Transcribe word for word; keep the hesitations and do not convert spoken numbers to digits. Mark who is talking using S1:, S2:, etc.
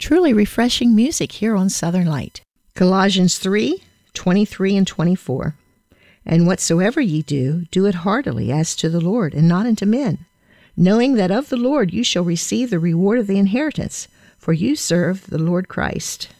S1: truly refreshing music here on Southern Light.
S2: Colossians three, twenty-three and twenty-four. And whatsoever ye do, do it heartily as to the Lord, and not unto men, knowing that of the Lord you shall receive the reward of the inheritance, for you serve the Lord Christ.